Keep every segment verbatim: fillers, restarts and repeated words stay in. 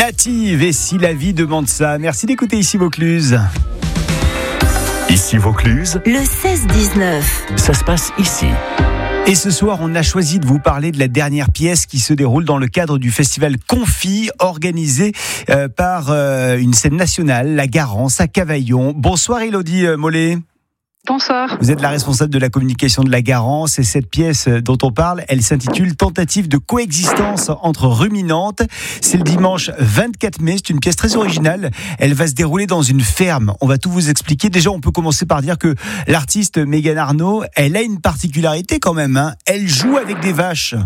Native et Si la vie demande ça. Merci d'écouter Ici Vaucluse. Ici Vaucluse, le seize dix-neuf. Ça se passe ici. Et ce soir, on a choisi de vous parler de la dernière pièce qui se déroule dans le cadre du festival Confi, organisé euh, par euh, une scène nationale, la Garance à Cavaillon. Bonsoir Élodie euh, Mollet. Bonsoir. Vous êtes la responsable de la communication de la Garance et cette pièce dont on parle, elle s'intitule Tentative de coexistence entre ruminantes. C'est le dimanche vingt-quatre mai, c'est une pièce très originale. Elle va se dérouler dans une ferme. On va tout vous expliquer. Déjà, on peut commencer par dire que l'artiste Mégane Arnaud, elle a une particularité quand même, hein. Elle joue avec des vaches.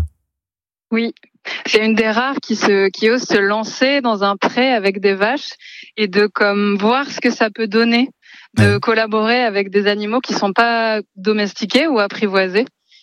Oui, c'est une des rares qui se, qui ose se lancer dans un pré avec des vaches et de comme voir ce que ça peut donner. De ouais. collaborer avec des animaux qui sont pas domestiqués ou apprivoisés.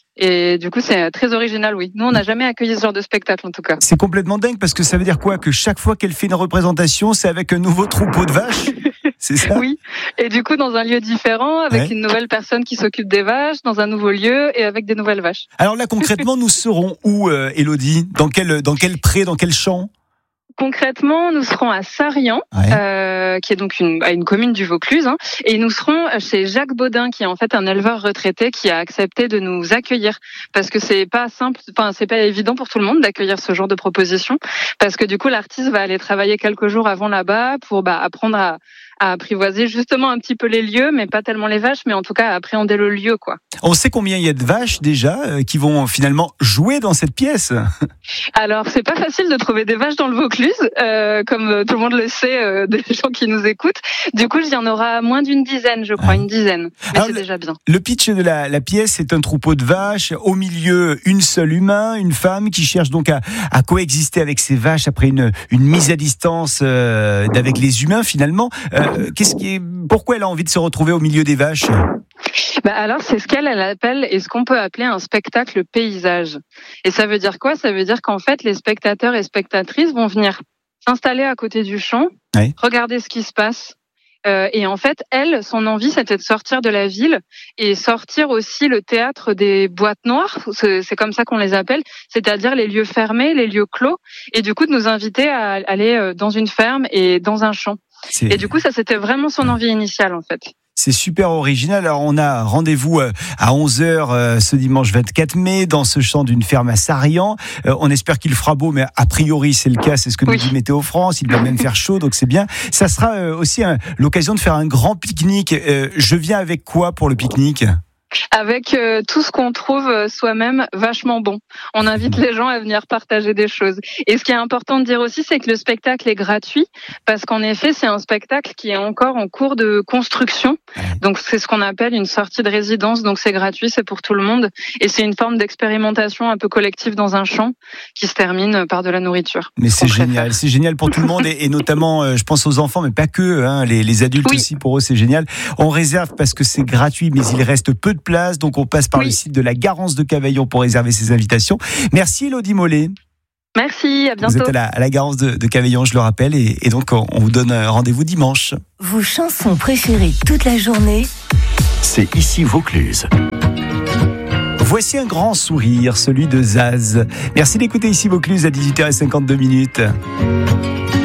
Et du coup, c'est très original, oui. Nous, on n'a jamais accueilli ce genre de spectacle, en tout cas. C'est complètement dingue, parce que ça veut dire quoi? Que chaque fois qu'elle fait une représentation, c'est avec un nouveau troupeau de vaches? C'est ça? Oui. Et du coup, dans un lieu différent, avec ouais. une nouvelle personne qui s'occupe des vaches, dans un nouveau lieu et avec des nouvelles vaches. Alors là, concrètement, nous serons où, euh, Élodie? Dans quel, dans quel pré, dans quel champ? Concrètement, nous serons à Sarrian, ouais. euh, qui est donc une, une commune du Vaucluse, hein, et nous serons chez Jacques Baudin, qui est en fait un éleveur retraité qui a accepté de nous accueillir, parce que c'est pas simple, enfin c'est pas évident pour tout le monde d'accueillir ce genre de proposition, parce que du coup l'artiste va aller travailler quelques jours avant là-bas pour bah, apprendre à à apprivoiser justement un petit peu les lieux, mais pas tellement les vaches, mais en tout cas à appréhender le lieu, quoi. On sait combien il y a de vaches déjà euh, qui vont finalement jouer dans cette pièce. Alors c'est pas facile de trouver des vaches dans le Vaucluse, euh, comme tout le monde le sait, euh, des gens qui nous écoutent. Du coup, il y en aura moins d'une dizaine, je crois, ah. une dizaine. Mais Alors, c'est déjà bien. Le pitch de la, la pièce, c'est un troupeau de vaches. Au milieu, une seule humain, une femme qui cherche donc à, à coexister avec ces vaches après une, une mise à distance euh, d'avec les humains finalement. Euh, Qu'est-ce qui est, pourquoi elle a envie de se retrouver au milieu des vaches? Bah alors c'est ce qu'elle elle appelle et ce qu'on peut appeler un spectacle paysage. Et ça veut dire quoi? Ça veut dire qu'en fait les spectateurs et spectatrices vont venir s'installer à côté du champ, oui. regarder ce qui se passe. Euh, et en fait, elle, son envie, c'était de sortir de la ville et sortir aussi le théâtre des boîtes noires. C'est, c'est comme ça qu'on les appelle, c'est-à-dire les lieux fermés, les lieux clos. Et du coup, de nous inviter à aller dans une ferme et dans un champ. C'est... Et du coup, ça, c'était vraiment son envie initiale, en fait. C'est super original. Alors, on a rendez-vous à onze heures ce dimanche vingt-quatre mai dans ce champ d'une ferme à Sarrian. On espère qu'il fera beau, mais a priori, c'est le cas. C'est ce que nous oui. dit Météo France. Il va même faire chaud, donc c'est bien. Ça sera aussi l'occasion de faire un grand pique-nique. Je viens avec quoi pour le pique-nique ? Avec euh, tout ce qu'on trouve euh, soi-même vachement bon. On invite les gens à venir partager des choses. Et ce qui est important de dire aussi, c'est que le spectacle est gratuit, parce qu'en effet, c'est un spectacle qui est encore en cours de construction. Donc c'est ce qu'on appelle une sortie de résidence. Donc c'est gratuit, c'est pour tout le monde. Et c'est une forme d'expérimentation un peu collective dans un champ qui se termine par de la nourriture. Mais c'est génial, c'est génial pour tout le monde et, et notamment, euh, je pense aux enfants, mais pas que, hein, les, les adultes oui. aussi, pour eux c'est génial. On réserve parce que c'est gratuit, mais il reste peu de place, donc on passe par oui. le site de la Garance de Cavaillon pour réserver ses invitations. Merci Élodie Mollet. Merci, à bientôt. Vous êtes à la, à la Garance de, de Cavaillon, je le rappelle, et, et donc on, on vous donne rendez-vous dimanche. Vos chansons préférées toute la journée, c'est Ici Vaucluse. Voici un grand sourire, celui de Zaz. Merci d'écouter Ici Vaucluse à dix-huit heures cinquante-deux minutes.